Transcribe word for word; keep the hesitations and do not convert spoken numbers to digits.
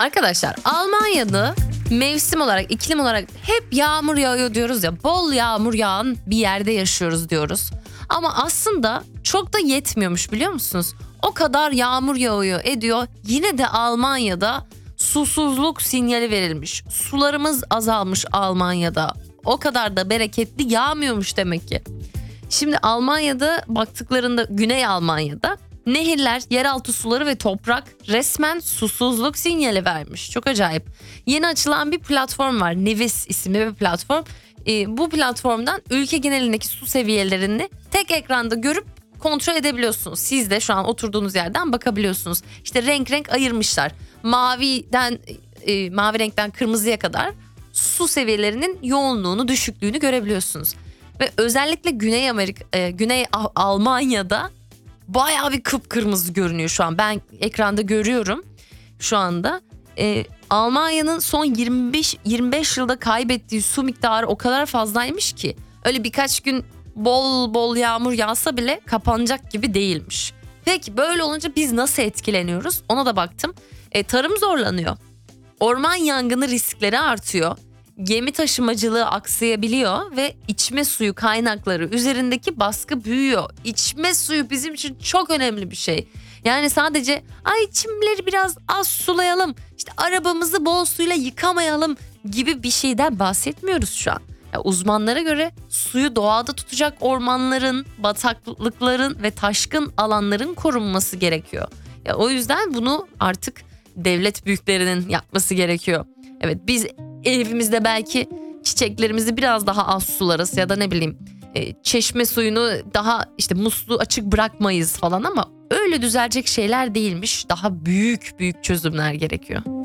Arkadaşlar Almanya'da mevsim olarak, iklim olarak hep yağmur yağıyor diyoruz ya. Bol yağmur yağan bir yerde yaşıyoruz diyoruz. Ama aslında çok da yetmiyormuş, biliyor musunuz? O kadar yağmur yağıyor ediyor. Yine de Almanya'da susuzluk sinyali verilmiş. Sularımız azalmış Almanya'da. O kadar da bereketli yağmıyormuş demek ki. Şimdi Almanya'da baktıklarında, Güney Almanya'da nehirler, yeraltı suları ve toprak resmen susuzluk sinyali vermiş. Çok acayip. Yeni açılan bir platform var. Nevis isimli bir platform. Ee, bu platformdan ülke genelindeki su seviyelerini tek ekranda görüp kontrol edebiliyorsunuz. Siz de şu an oturduğunuz yerden bakabiliyorsunuz. İşte renk renk ayırmışlar. Maviden e, mavi renkten kırmızıya kadar su seviyelerinin yoğunluğunu, düşüklüğünü görebiliyorsunuz. Ve özellikle Güney Amerika, e, Güney Almanya'da bayağı bir kıpkırmızı görünüyor şu an. Ben ekranda görüyorum şu anda. Ee, Almanya'nın son yirmi beş yirmi beş yılda kaybettiği su miktarı o kadar fazlaymış ki öyle birkaç gün bol bol yağmur yağsa bile kapanacak gibi değilmiş. Peki böyle olunca biz nasıl etkileniyoruz? Ona da baktım. E, tarım zorlanıyor. Orman yangını riskleri artıyor. Gemi taşımacılığı aksayabiliyor ve içme suyu kaynakları üzerindeki baskı büyüyor. İçme suyu bizim için çok önemli bir şey. Yani sadece ay çimleri biraz az sulayalım, işte arabamızı bol suyla yıkamayalım gibi bir şeyden bahsetmiyoruz şu an. Ya uzmanlara göre suyu doğada tutacak ormanların, bataklıkların ve taşkın alanların korunması gerekiyor. Ya o yüzden bunu artık devlet büyüklerinin yapması gerekiyor. Evet, biz evimizde belki çiçeklerimizi biraz daha az sularız ya da ne bileyim e, çeşme suyunu daha işte musluğu açık bırakmayız falan ama öyle düzelecek şeyler değilmiş. Daha büyük büyük çözümler gerekiyor.